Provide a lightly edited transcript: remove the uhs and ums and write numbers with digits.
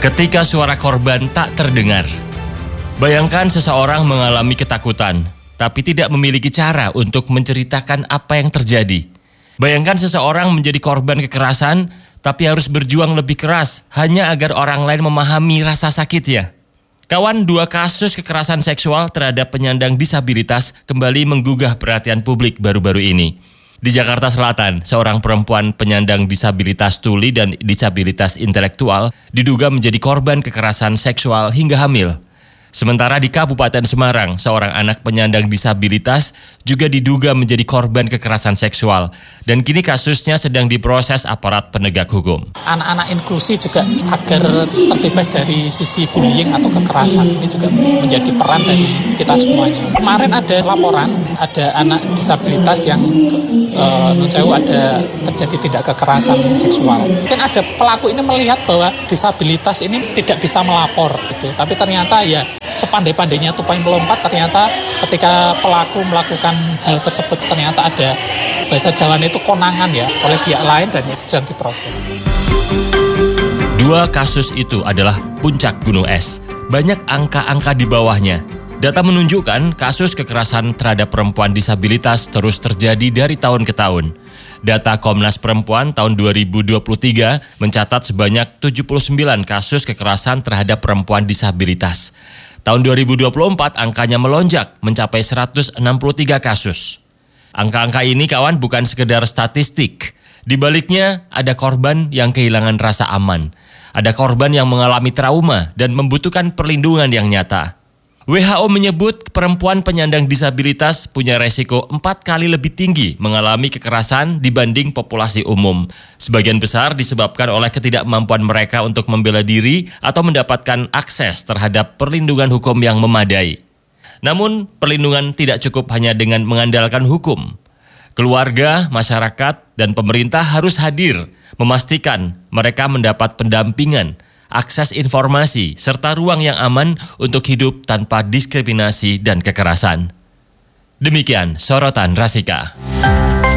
Ketika suara korban tak terdengar. Bayangkan seseorang mengalami ketakutan, tapi tidak memiliki cara untuk menceritakan apa yang terjadi. Bayangkan seseorang menjadi korban kekerasan, tapi harus berjuang lebih keras hanya agar orang lain memahami rasa sakitnya. Kawan, 2 kasus kekerasan seksual terhadap penyandang disabilitas kembali menggugah perhatian publik baru-baru ini. Di Jakarta Selatan, seorang perempuan penyandang disabilitas tuli dan disabilitas intelektual diduga menjadi korban kekerasan seksual hingga hamil. Sementara di Kabupaten Semarang, seorang anak penyandang disabilitas juga diduga menjadi korban kekerasan seksual. Dan kini kasusnya sedang diproses aparat penegak hukum. Anak-anak inklusi juga agar terbebas dari sisi bullying atau kekerasan. Ini juga menjadi peran dari kita semuanya. Kemarin ada laporan, ada anak disabilitas yang ada terjadi tindak kekerasan seksual. Mungkin ada pelaku ini melihat bahwa disabilitas ini tidak bisa melapor. Gitu. Tapi ternyata ya sepandai-pandainya tupai melompat, ternyata ketika pelaku melakukan hal tersebut ternyata ada bahasa Jawanya itu konangan ya oleh pihak lain dan sedang diproses. 2 kasus itu adalah puncak gunung es. Banyak angka-angka di bawahnya. Data menunjukkan kasus kekerasan terhadap perempuan disabilitas terus terjadi dari tahun ke tahun. Data Komnas Perempuan tahun 2023 mencatat sebanyak 79 kasus kekerasan terhadap perempuan disabilitas. Tahun 2024 angkanya melonjak mencapai 163 kasus. Angka-angka ini kawan bukan sekedar statistik. Di baliknya ada korban yang kehilangan rasa aman. Ada korban yang mengalami trauma dan membutuhkan perlindungan yang nyata. WHO menyebut perempuan penyandang disabilitas punya resiko 4 kali lebih tinggi mengalami kekerasan dibanding populasi umum. Sebagian besar disebabkan oleh ketidakmampuan mereka untuk membela diri atau mendapatkan akses terhadap perlindungan hukum yang memadai. Namun, perlindungan tidak cukup hanya dengan mengandalkan hukum. Keluarga, masyarakat, dan pemerintah harus hadir, memastikan mereka mendapat pendampingan, akses informasi, serta ruang yang aman untuk hidup tanpa diskriminasi dan kekerasan. Demikian Sorotan Rasika.